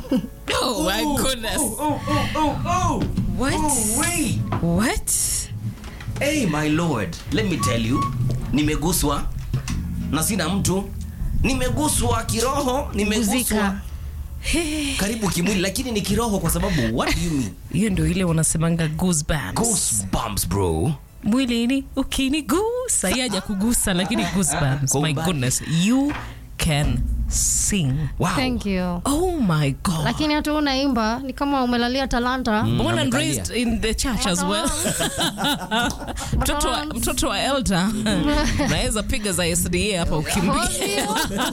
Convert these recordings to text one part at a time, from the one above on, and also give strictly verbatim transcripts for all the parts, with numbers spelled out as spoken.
Oh my goodness. Oh, oh, oh, oh, oh. What? Oh, wait. What? Hey, my lord. Let me tell you. Nimeguswa. Na sina mtu. Nimeguswa kiroho. Nimeguswa. Hey. Karibu kimwili lakini ni kiroho kwa sababu what do you mean? Hiyo ndio ile wanasemanga goosebumps. Goosebumps, bro. Mwilini ukinigusa, yaja kugusa lakini goosebumps. My goodness, you can sing. Wow. Thank you. Oh my God. Lakini hata unaimba ni kama umelalia talanta. Mm, born and raised in the church as well. Mtoto wa mtoto wa elder. Naweza piga za S D A hapa ukimbia.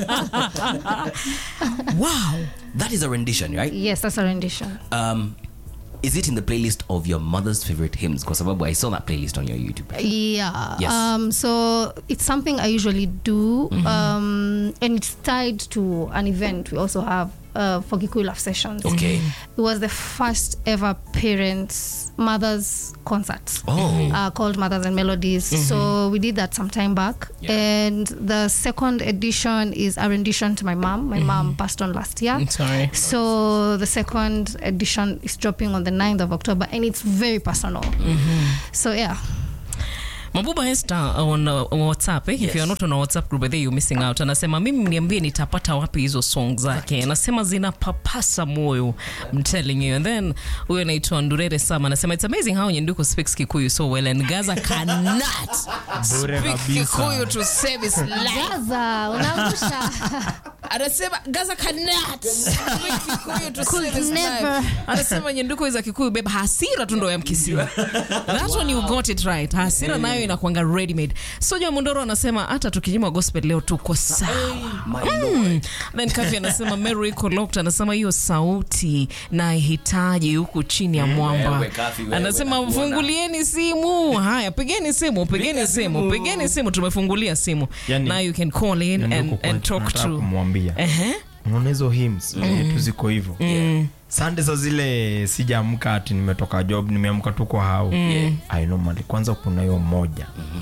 Wow. That is a rendition, right? Yes, that's a rendition. Um Is it in the playlist of your mother's favorite hymns? Because I saw that playlist on your YouTube. Yeah. Yes. Um, so it's something I usually do, mm-hmm. um, and it's tied to an event. We also have uh, for Kikuyu Love Sessions. Okay. It was the first ever parents mothers concert. Oh. Uh, called Mothers and Melodies. Mm-hmm. So we did that some time back, yeah. And the second edition is a rendition to my mom. My mm-hmm. mom passed on last year. I'm sorry. So the second edition is dropping on the ninth of October, and it's very personal. Mm-hmm. So yeah. Mabuba Esther on, uh, on WhatsApp, eh? Yes. If you're not on a WhatsApp group, then you're missing out. Anasema mimi niambie nitapata wapi hizo songs zake. Anasema zinapapasa moyo. I'm telling you. And then huyo anaitwa Ndurere Sama anasema it's amazing how Nyenduko speaks Kikuyu so well and Gaza cannot speak Kikuyu to save his life. Gaza, unangusha. Anasema Gaza cannot speak Kikuyu to save his never. life. Anasema Nyenduko is a Kikuyu babe. Hasira tu ndo ya Mkisii. That one you got it right. Hasira nayo inakuanga ready made. Soja Mondoro anasema hata tukinyima gospel leo tuko sawa. Mm. Then Kafi anasema Mary Colocta anasema hiyo sauti na hitaji huku chini ya mwamba. Anasema mfungulieni simu. Haya, pigeni simu, pigeni simu, pigeni simu, tumefungulia simu. Yani, now you can call in and, and talk to. Kumwambia. Eh. Unaona hizo hymns mm. ziko hivyo. Mm. Sunday za zile sijaamka ati nimetoka job, nimeamka tu kwa hao. Mm. I know mali kwanza kuna hiyo moja. Mhm.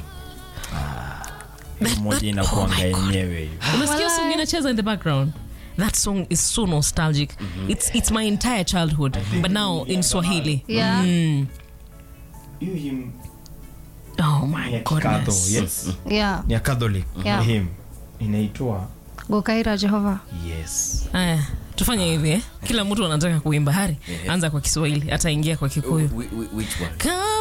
Ah. Moja inakuanga yenyewe hiyo. Unasikia song inacheza in the background? That song is so nostalgic. Mm-hmm. It's it's my entire childhood, but now in Swahili. Yeah. Mm. You him. Oh my goodness. Yes. Yeah. Ni Catholic. Yeah. Him. Inaitwa Gokaira Jehova. Yes. Aya, tufanye hivi eh. Kila mtu anataka kuimba hari. Anza kwa Kiswahili, ataingia kwa Kikuyu. Which one?